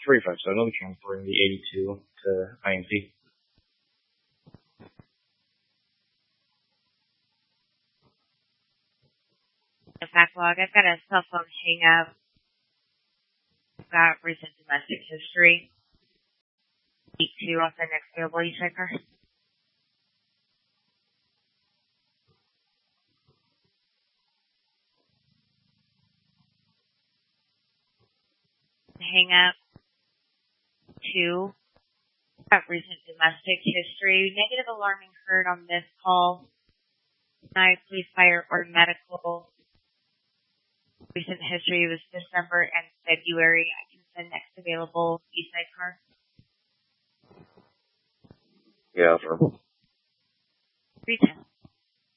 357 will be transferring the 82 to INC. The backlog, I've got a cell phone hang up. I've got recent domestic history. 82 off the next available e-checker. Hang up. 2. Got recent domestic history. Negative alarming heard on this call. 9, police, fire, or medical. Recent history was December and February. I can send next available e-sidecar. Yeah, sure. 310.